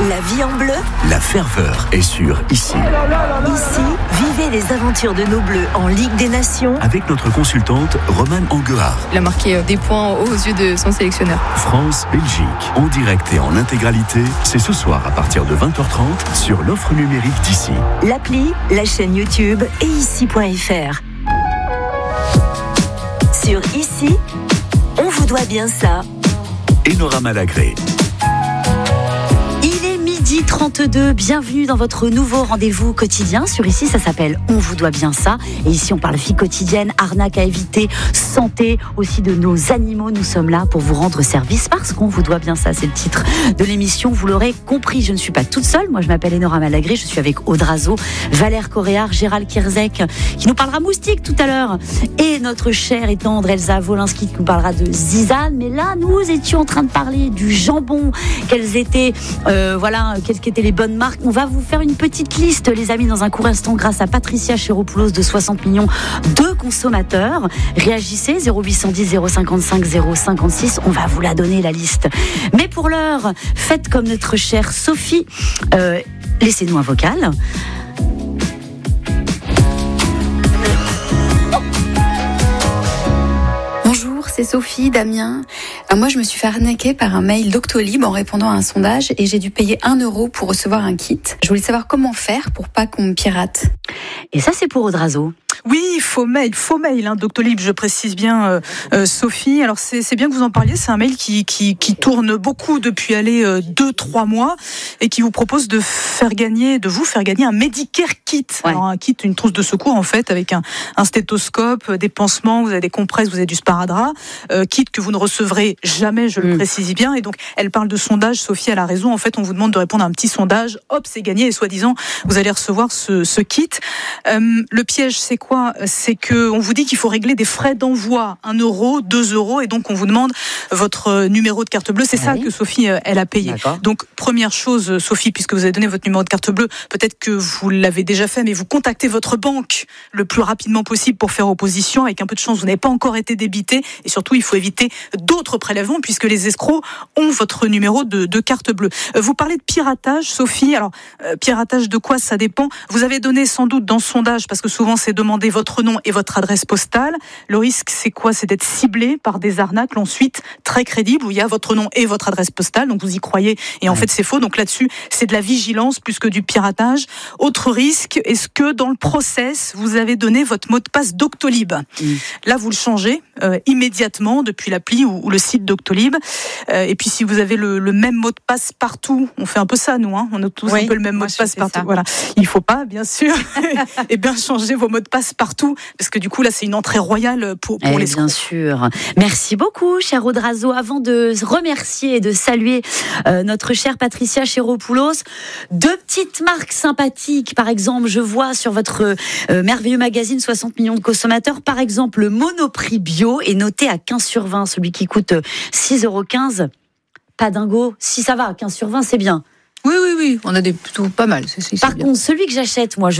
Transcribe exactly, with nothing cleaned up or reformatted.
La vie en bleu. La ferveur est sur Ici. Ici, vivez les aventures de nos Bleus en Ligue des Nations. Avec notre consultante Romane Anguard. Il a marqué des points aux yeux de son sélectionneur. France-Belgique, en direct et en intégralité, c'est ce soir à partir de vingt heures trente sur l'offre numérique d'Ici. L'appli, la chaîne YouTube et ici point f r. Sur Ici, on vous doit bien ça. Enora Malagré. midi trente-deux, bienvenue dans votre nouveau rendez-vous quotidien. Sur Ici, ça s'appelle On vous doit bien ça. Et ici, on parle vie quotidienne, arnaque à éviter, santé, aussi de nos animaux. Nous sommes là pour vous rendre service parce qu'on vous doit bien ça. C'est le titre de l'émission. Vous l'aurez compris, je ne suis pas toute seule. Moi, je m'appelle Enora Malagré. Je suis avec Audrazo, Valère Coréard, Gérald Kierzek, qui nous parlera moustique tout à l'heure. Et notre chère et tendre Elsa Wolinski, qui nous parlera de Zizane. Mais là, nous étions en train de parler du jambon. Quelles étaient, euh, voilà, quelles étaient les bonnes marques. On va vous faire une petite liste, les amis, dans un court instant, grâce à Patricia Chéropoulos de soixante millions de consommateurs. Réagissez, zéro huit cent dix zéro cinquante-cinq zéro cinquante-six. On va vous la donner, la liste. Mais pour l'heure, faites comme notre chère Sophie. Euh, laissez-nous un vocal. C'est Sophie, Damien. Alors moi, je me suis fait arnaquer par un mail Doctolib en répondant à un sondage et j'ai dû payer un euro pour recevoir un kit. Je voulais savoir comment faire pour pas qu'on me pirate. Et ça, c'est pour Audrazo. Oui, faux mail, faux mail, hein, Doctolib, je précise bien, euh, euh, Sophie. Alors c'est, c'est bien que vous en parliez. C'est un mail qui qui, qui tourne beaucoup depuis aller euh, deux trois mois et qui vous propose de faire gagner, de vous faire gagner un Medicare kit. Ouais. Alors un kit, une trousse de secours en fait, avec un, un stéthoscope, des pansements, vous avez des compresses, vous avez du sparadrap, euh, kit que vous ne recevrez jamais, je le mmh. précise bien. Et donc elle parle de sondage. Sophie, elle a raison. En fait, on vous demande de répondre à un petit sondage. Hop, c'est gagné et soi-disant vous allez recevoir ce, ce kit. Euh, le piège, c'est quoi? C'est qu'on vous dit qu'il faut régler des frais d'envoi, un euro, deux euros, et donc on vous demande votre numéro de carte bleue. C'est ah ça oui. que Sophie, elle a payé. D'accord. Donc, première chose, Sophie, puisque vous avez donné votre numéro de carte bleue, peut-être que vous l'avez déjà fait, mais vous contactez votre banque le plus rapidement possible pour faire opposition. Avec un peu de chance, vous n'avez pas encore été débité. Et surtout, il faut éviter d'autres prélèvements, puisque les escrocs ont votre numéro de, de carte bleue. Vous parlez de piratage, Sophie. Alors, euh, piratage de quoi? Ça dépend. Vous avez donné sans doute dans ce sondage, parce que souvent c'est demandé votre nom et votre adresse postale. Le risque, c'est quoi? C'est d'être ciblé par des arnaques, ensuite très crédibles, où il y a votre nom et votre adresse postale, donc vous y croyez, et en ouais. fait c'est faux. Donc là-dessus, c'est de la vigilance plus que du piratage. Autre risque, est-ce que dans le process, vous avez donné votre mot de passe Doctolib? mmh. Là, vous le changez euh, immédiatement depuis l'appli ou, ou le site Doctolib. Euh, et puis si vous avez le, le même mot de passe partout, on fait un peu ça, nous, hein, on a tous oui, un peu le même mot de passe partout. Ça. Voilà. Il ne faut pas, bien sûr, et bien changer vos mots de passe partout, parce que du coup là c'est une entrée royale pour, pour eh les bien sûr. Merci beaucoup, cher Audrazo. Avant de remercier et de saluer euh, notre chère Patricia Chéropoulos, deux petites marques sympathiques. Par exemple, je vois sur votre euh, merveilleux magazine soixante millions de consommateurs, par exemple le Monoprix Bio est noté à quinze sur vingt, celui qui coûte six euros quinze. Pas dingo, si ça va, quinze sur vingt c'est bien. Oui, oui, oui, on a des plutôt pas mal. C'est, c'est Par bien. contre, celui que j'achète, moi, je